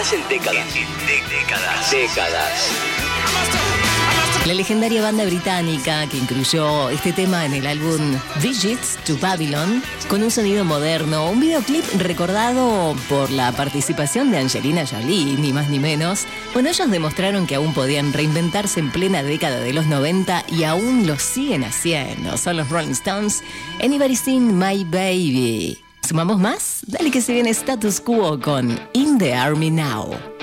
hacen décadas. Décadas. La legendaria banda británica que incluyó este tema en el álbum Visits to Babylon, con un sonido moderno, un videoclip recordado por la participación de Angelina Jolie, ni más ni menos. Bueno, ellos demostraron que aún podían reinventarse en plena década de los 90 y aún lo siguen haciendo. Son los Rolling Stones, Anybody Seen My Baby. ¿Sumamos más? Dale que se viene Status Quo con In the Army Now.